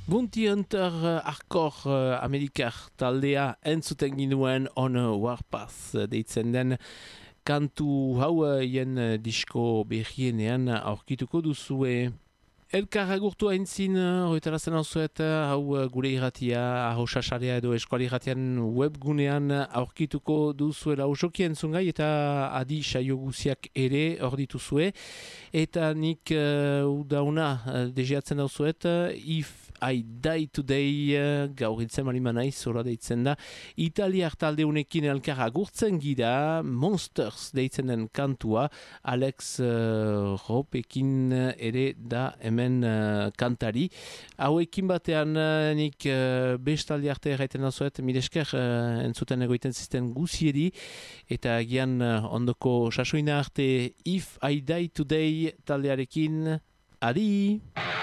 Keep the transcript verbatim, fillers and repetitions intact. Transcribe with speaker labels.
Speaker 1: Gunti Hunter uh, arkor uh, amerikar taldea entzuten ginuen on uh, Warpath uh, deitzen den kantu hau uh, jen uh, disko berrienean aurkituko duzue. Elkar agurtu haintzin, horretarazen hau zuet, hau gure irratia, hau sasarea edo eskuali irratian webgunean aurkituko duzuela osoki entzungai eta adi saio guziak ere hor dituzue. Eta nik uh, udauna uh, dejeatzen hau zuet, uh, If I Die Today, uh, gaur hiltzen malima naiz, zora deitzen da. Italiar talde unekin elkar agurtzen gira, Monsters deitzen den kantua, Alex uh, Ropekin ere da hemen uh, kantari. Hauekin batean uh, nik uh, bestaldi arte erraiten da zuet, milesker uh, entzuten egoiten zisten guzieri, eta gian uh, ondoko sasoina arte If I Die Today taldearekin, adi!